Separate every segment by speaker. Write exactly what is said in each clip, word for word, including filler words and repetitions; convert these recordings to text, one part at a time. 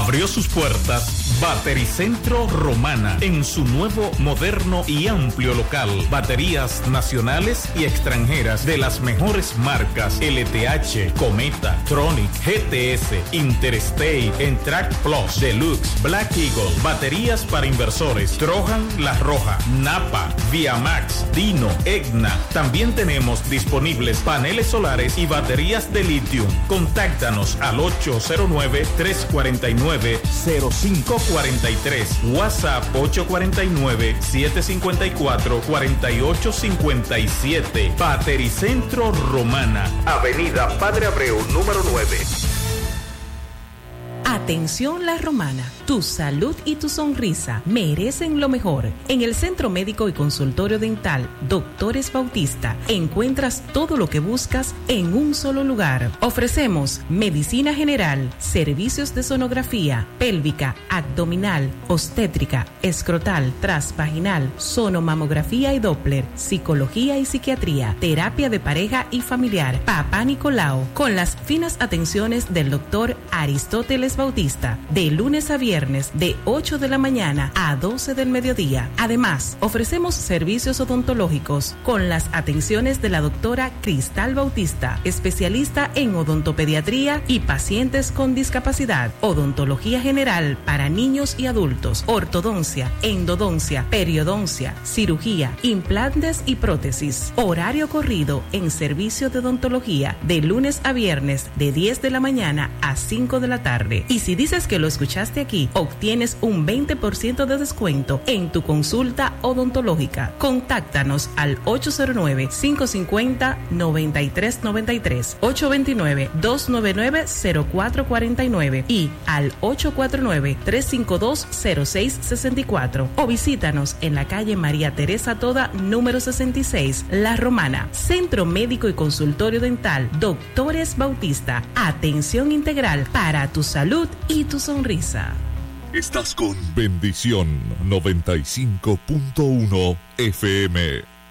Speaker 1: Abrió sus puertas Batericentro Romana en su nuevo, moderno y amplio local. Baterías nacionales y extranjeras de las mejores marcas: L T H, Cometa, Tronic, G T S, Interstate, Entrac Plus, Deluxe, Black Eagle. Baterías para inversores: Trojan, La Roja, Napa, Viamax, Dino, Egna. También tenemos disponibles paneles solares y baterías de litio. Contáctanos al ocho cero nueve, tres cuatro nueve, cero cinco cuatro tres, WhatsApp ocho cuatro nueve, siete cinco cuatro, cuatro ocho cinco siete. Batericentro Romana, Avenida Padre Abreu, número nueve.
Speaker 2: Atención La Romana, tu salud y tu sonrisa merecen lo mejor. En el Centro Médico y Consultorio Dental Doctores Bautista encuentras todo lo que buscas en un solo lugar. Ofrecemos medicina general, servicios de sonografía, pélvica, abdominal, obstétrica, escrotal, transvaginal, sonomamografía y Doppler, psicología y psiquiatría, terapia de pareja y familiar, Papá Nicolau, con las finas atenciones del doctor Aristóteles Bautista, de lunes a viernes de ocho de la mañana a doce del mediodía. Además, ofrecemos servicios odontológicos con las atenciones de la doctora Cristal Bautista, especialista en odontopediatría y pacientes con discapacidad, odontología general para niños y adultos, ortodoncia, endodoncia, periodoncia, cirugía, implantes y prótesis. Horario corrido en servicio de odontología de lunes a viernes de diez de la mañana a cinco de la tarde. Y si dices que lo escuchaste aquí, obtienes un veinte por ciento de descuento en tu consulta odontológica. Contáctanos al ocho cero nueve, cinco cinco cero, nueve tres nueve tres, ocho dos nueve, dos nueve nueve, cero cuatro cuatro nueve y al ocho cuatro nueve, tres cinco dos, cero seis seis cuatro, o visítanos en la calle María Teresa Toda, número sesenta y seis, La Romana. Centro Médico y Consultorio Dental Doctores Bautista. Atención integral para tu salud y tu sonrisa.
Speaker 3: Estás con Bendición noventa y cinco punto uno F M.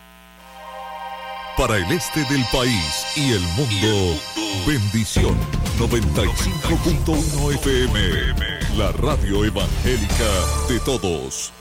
Speaker 3: Para el este del país y el mundo, Bendición noventa y cinco punto uno F M. La radio evangélica de todos.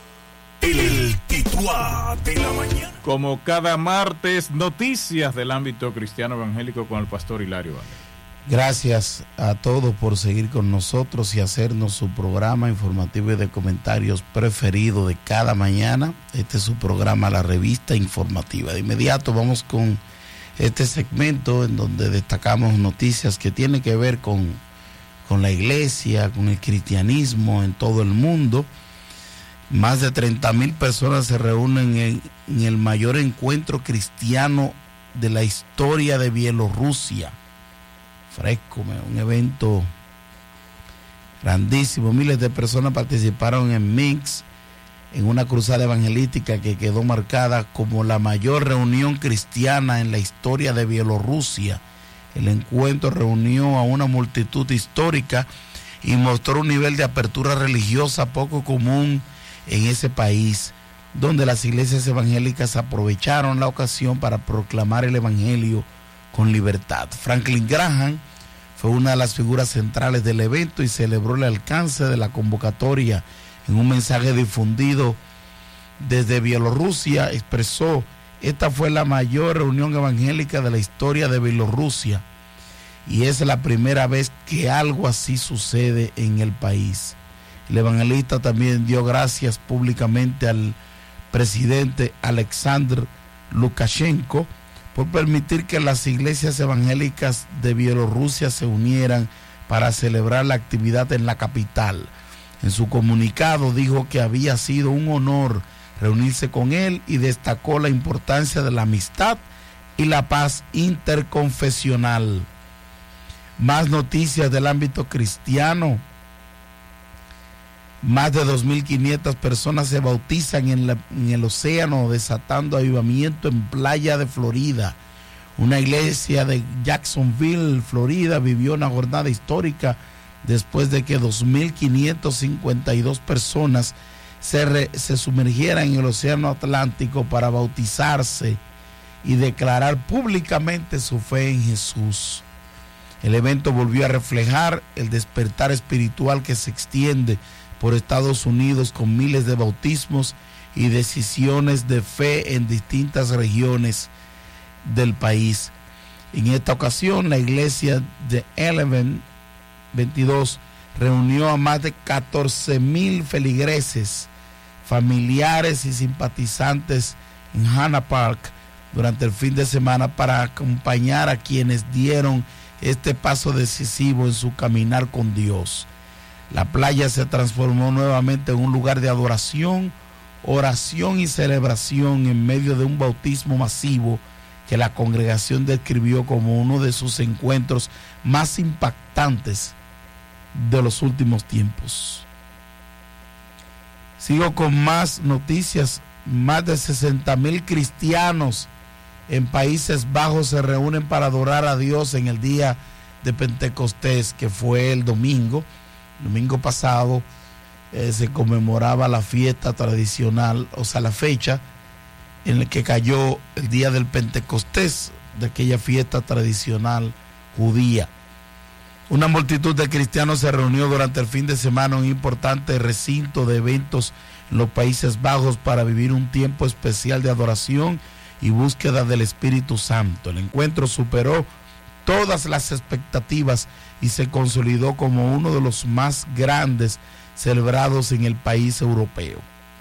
Speaker 4: El Tituá de la mañana.
Speaker 5: Como cada martes, noticias del ámbito cristiano evangélico con el pastor Hilario Vázquez.
Speaker 6: Gracias a todos por seguir con nosotros y hacernos su programa informativo y de comentarios preferido de cada mañana. Este es su programa, La Revista Informativa. De inmediato vamos con este segmento en donde destacamos noticias que tienen que ver con, con la iglesia, con el cristianismo en todo el mundo. Más de treinta mil personas se reúnen en, en el mayor encuentro cristiano de la historia de Bielorrusia. Fresco, un evento grandísimo. Miles de personas participaron en Minsk en una cruzada evangelística que quedó marcada como la mayor reunión cristiana en la historia de Bielorrusia. El encuentro reunió a una multitud histórica y mostró un nivel de apertura religiosa poco común en ese país, donde las iglesias evangélicas aprovecharon la ocasión para proclamar el evangelio con libertad. Franklin Graham fue una de las figuras centrales del evento y celebró el alcance de la convocatoria. En un mensaje difundido desde Bielorrusia expresó: esta fue la mayor reunión evangélica de la historia de Bielorrusia y es la primera vez que algo así sucede en el país. El evangelista también dio gracias públicamente al presidente Alexander Lukashenko por permitir que las iglesias evangélicas de Bielorrusia se unieran para celebrar la actividad en la capital. En su comunicado dijo que había sido un honor reunirse con él y destacó la importancia de la amistad y la paz interconfesional. Más noticias del ámbito cristiano. Más de dos mil quinientas personas se bautizan en, la, en el océano, desatando avivamiento en Playa de Florida. Una iglesia de Jacksonville, Florida, vivió una jornada histórica después de que dos mil quinientas cincuenta y dos personas se, re, se sumergieran en el océano Atlántico para bautizarse y declarar públicamente su fe en Jesús. El evento volvió a reflejar el despertar espiritual que se extiende por Estados Unidos con miles de bautismos y decisiones de fe en distintas regiones del país. En esta ocasión, la iglesia de Eleven veintidós reunió a más de catorce mil feligreses, familiares y simpatizantes en Hanna Park durante el fin de semana para acompañar a quienes dieron este paso decisivo en su caminar con Dios. La playa se transformó nuevamente en un lugar de adoración, oración y celebración en medio de un bautismo masivo que la congregación describió como uno de sus encuentros más impactantes de los últimos tiempos. Sigo con más noticias. Más de sesenta mil cristianos en Países Bajos se reúnen para adorar a Dios en el día de Pentecostés, que fue el domingo. El domingo pasado eh, se conmemoraba la fiesta tradicional, o sea, la fecha en la que cayó el día del Pentecostés, de aquella fiesta tradicional judía. Una multitud de cristianos se reunió durante el fin de semana en un importante recinto de eventos en los Países Bajos para vivir un tiempo especial de adoración y búsqueda del Espíritu Santo. El encuentro superó todas las expectativas y se consolidó como uno de los más grandes celebrados en el país europeo.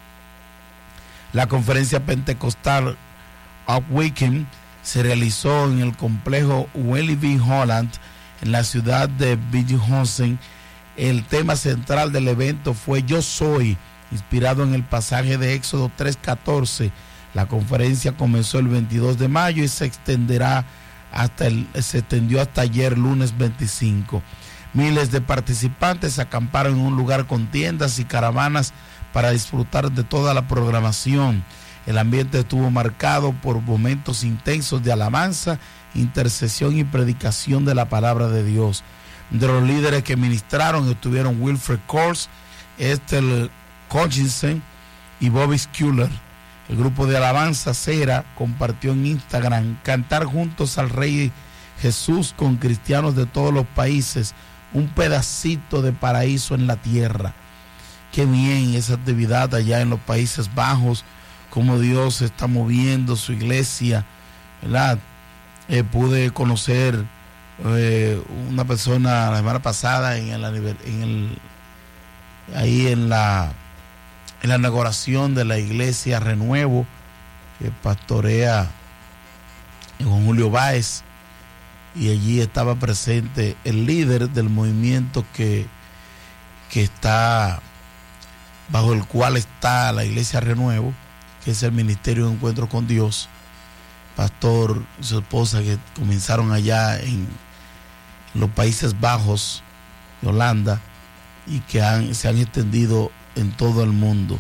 Speaker 6: La conferencia pentecostal Weekend se realizó en el complejo Walibi Holland en la ciudad de Billingshausen. El tema central del evento fue Yo Soy, inspirado en el pasaje de Éxodo tres catorce. La conferencia comenzó el veintidós de mayo y se extenderá hasta el, se extendió hasta ayer, lunes veinticinco. Miles de participantes acamparon en un lugar con tiendas y caravanas para disfrutar de toda la programación. El ambiente estuvo marcado por momentos intensos de alabanza, intercesión y predicación de la palabra de Dios. De los líderes que ministraron estuvieron Wilfred Kors, Esther Cochinson y Bobby Schuller. El grupo de alabanza Cera compartió en Instagram: cantar juntos al Rey Jesús con cristianos de todos los países, un pedacito de paraíso en la tierra. Qué bien esa actividad allá en los Países Bajos, cómo Dios está moviendo su iglesia, ¿verdad? Eh, pude conocer eh, una persona la semana pasada en el, en el ahí en la en la inauguración de la iglesia Renuevo, que pastorea Juan Julio Báez, y allí estaba presente el líder del movimiento que, que está bajo el cual está la iglesia Renuevo, que es el Ministerio de Encuentro con Dios, pastor y su esposa, que comenzaron allá en, en los Países Bajos de Holanda y que han, se han extendido en todo el mundo.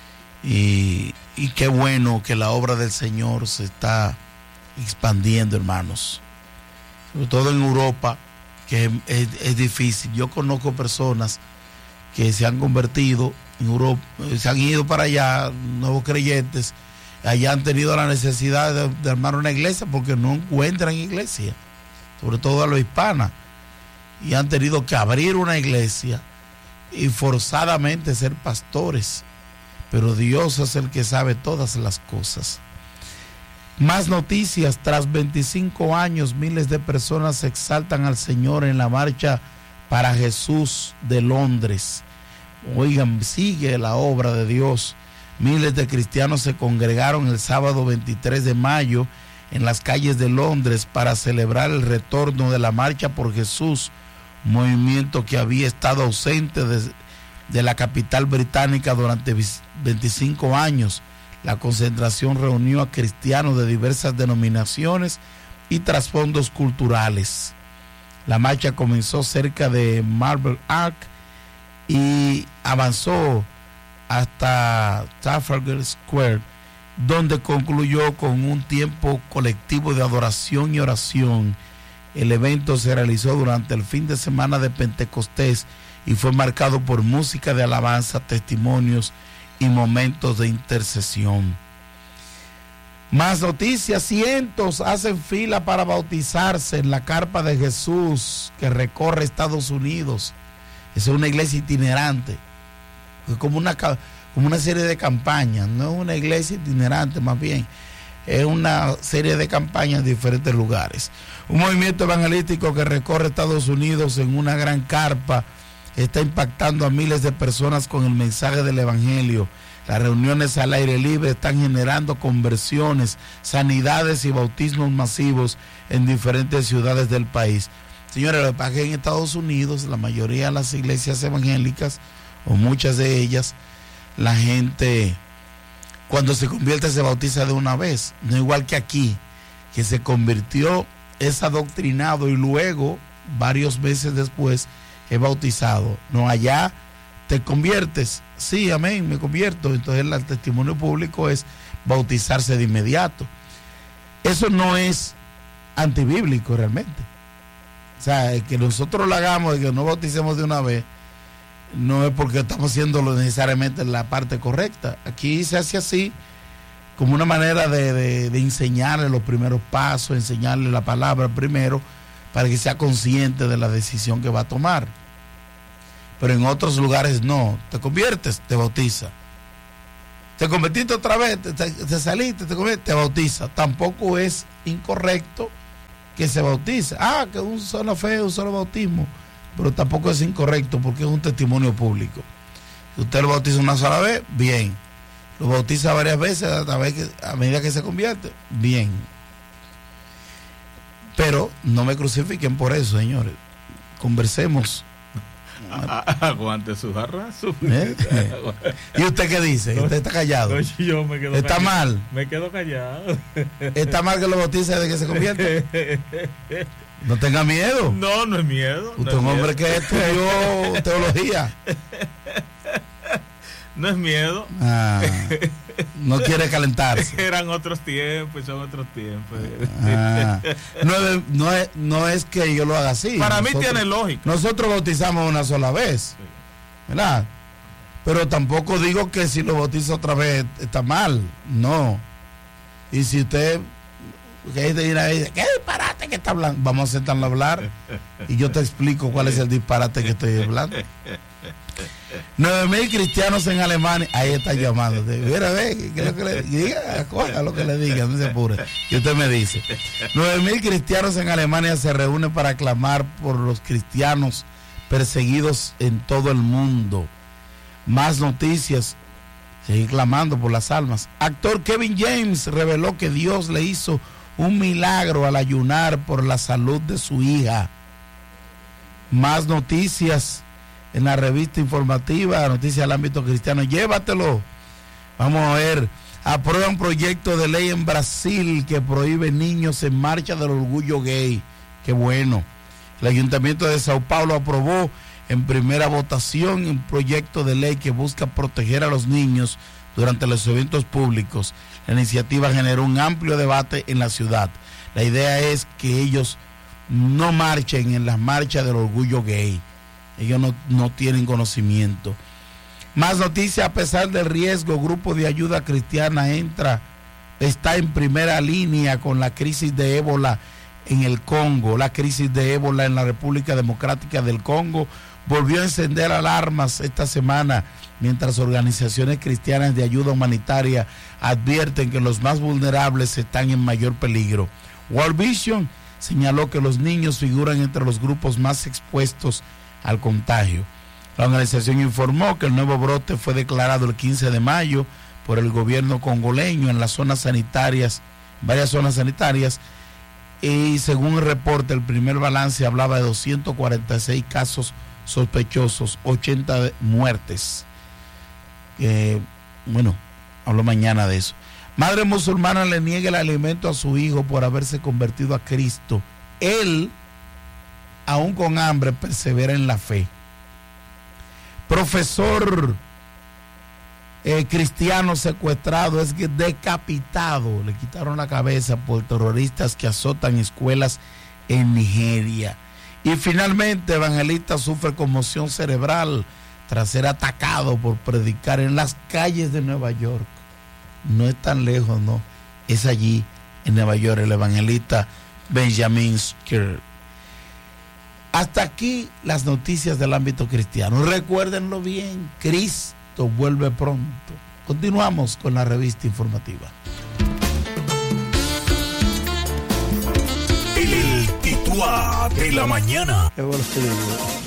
Speaker 6: Y, y qué bueno que la obra del Señor se está expandiendo, hermanos, sobre todo en Europa, que es, es difícil. Yo conozco personas que se han convertido en Europa, se han ido para allá, nuevos creyentes, allá han tenido la necesidad de, de armar una iglesia porque no encuentran iglesia, sobre todo a los hispanos, y han tenido que abrir una iglesia y forzadamente ser pastores, pero Dios es el que sabe todas las cosas. Más noticias. Tras veinticinco años, miles de personas exaltan al Señor en la marcha para Jesús de Londres. Oigan, sigue la obra de Dios. Miles de cristianos se congregaron el sábado veintitrés de mayo en las calles de Londres para celebrar el retorno de la Marcha por Jesús, movimiento que había estado ausente de, de la capital británica durante veinticinco años. La concentración reunió a cristianos de diversas denominaciones y trasfondos culturales. La marcha comenzó cerca de Marble Arch y avanzó hasta Trafalgar Square, donde concluyó con un tiempo colectivo de adoración y oración. El evento se realizó durante el fin de semana de Pentecostés y fue marcado por música de alabanza, testimonios y momentos de intercesión. Más noticias, cientos hacen fila para bautizarse en la carpa de Jesús que recorre Estados Unidos. Es una iglesia itinerante, es como una, como una serie de campañas, no es una iglesia itinerante, más bien es una serie de campañas en diferentes lugares. Un movimiento evangelístico que recorre Estados Unidos en una gran carpa está impactando a miles de personas con el mensaje del evangelio. Las reuniones al aire libre están generando conversiones, sanidades y bautismos masivos en diferentes ciudades del país. Señores, lo que pasa es que en Estados Unidos, la mayoría de las iglesias evangélicas, o muchas de ellas, la gente cuando se convierte se bautiza de una vez. No igual que aquí, que se convirtió, es adoctrinado y luego, varios meses después, es bautizado. No, allá te conviertes, sí, amén, me convierto. Entonces el testimonio público es bautizarse de inmediato. Eso no es antibíblico realmente. O sea, el que nosotros lo hagamos, el que no bauticemos de una vez, no es porque estamos haciéndolo necesariamente en la parte correcta. Aquí se hace así, como una manera de, de, de enseñarle los primeros pasos, enseñarle la palabra primero, para que sea consciente de la decisión que va a tomar. Pero en otros lugares no, te conviertes, te bautiza. Te convertiste otra vez, te, te, te saliste, te conviertes, te bautiza. Tampoco es incorrecto que se bautice. Ah, que un solo fe, un solo bautismo. Pero tampoco es incorrecto porque es un testimonio público. Si usted lo bautiza una sola vez, bien. Lo bautiza varias veces a, vez que, a medida que se convierte, bien. Pero no me crucifiquen por eso, señores. Conversemos.
Speaker 5: Aguante su jarra. Su...
Speaker 6: ¿Eh? ¿Y usted qué dice? ¿Usted está callado?
Speaker 5: No, yo me quedo
Speaker 6: ¿Está
Speaker 5: callado.
Speaker 6: mal?
Speaker 5: Me quedo callado.
Speaker 6: ¿Está mal que lo bautice de que se convierte? No tenga miedo.
Speaker 5: No, no es miedo.
Speaker 6: Usted
Speaker 5: no
Speaker 6: es un
Speaker 5: es
Speaker 6: hombre
Speaker 5: miedo.
Speaker 6: que estudió teología.
Speaker 5: No es miedo.
Speaker 6: Ah, no quiere calentarse.
Speaker 5: Eran otros tiempos, son otros tiempos.
Speaker 6: Ah, no, es, no, es, no es que yo lo haga así.
Speaker 5: Para
Speaker 6: nosotros,
Speaker 5: mí tiene lógica.
Speaker 6: Nosotros bautizamos una sola vez, ¿verdad? Pero tampoco digo que si lo bautiza otra vez está mal. No. Y si usted... que dice, ¿qué disparate que está hablando? Vamos a sentarlo a hablar y yo te explico cuál es el disparate que estoy hablando. Nueve mil cristianos en Alemania. Ahí está llamando. Mira, ve, que lo que le diga, coja lo que le diga, no se apure. Y usted me dice: nueve mil cristianos en Alemania se reúnen para clamar por los cristianos perseguidos en todo el mundo. Más noticias. Seguir clamando por las almas. Actor Kevin James reveló que Dios le hizo un milagro al ayunar por la salud de su hija. Más noticias en la revista informativa, noticias del ámbito cristiano. Llévatelo. Vamos a ver. Aprueban proyecto de ley en Brasil que prohíbe niños en marcha del orgullo gay. Qué bueno. El Ayuntamiento de Sao Paulo aprobó en primera votación un proyecto de ley que busca proteger a los niños durante los eventos públicos. La iniciativa generó un amplio debate en la ciudad. La idea es que ellos no marchen en las marchas del orgullo gay. Ellos no, no tienen conocimiento. Más noticias: a pesar del riesgo, Grupo de Ayuda Cristiana entra, está en primera línea con la crisis de ébola en el Congo. La crisis de ébola en la República Democrática del Congo volvió a encender alarmas esta semana, mientras organizaciones cristianas de ayuda humanitaria advierten que los más vulnerables están en mayor peligro. World Vision señaló que los niños figuran entre los grupos más expuestos al contagio. La organización informó que el nuevo brote fue declarado el quince de mayo por el gobierno congoleño en las zonas sanitarias, varias zonas sanitarias, y según el reporte, el primer balance hablaba de doscientos cuarenta y seis casos sospechosos, ochenta muertes. Eh, bueno, hablo mañana de eso. Madre musulmana le niega el alimento a su hijo por haberse convertido a Cristo. Él, aún con hambre, persevera en la fe. Profesor eh, cristiano secuestrado, es decapitado. Le quitaron la cabeza por terroristas que azotan escuelas en Nigeria. Y finalmente, evangelista sufre conmoción cerebral tras ser atacado por predicar en las calles de Nueva York. No es tan lejos, ¿no? es allí en Nueva York, el evangelista Benjamin Skir. Hasta aquí las noticias del ámbito cristiano. Recuérdenlo bien, Cristo vuelve pronto. Continuamos con la revista informativa.
Speaker 4: El titular de la mañana.
Speaker 6: Qué bueno que digo.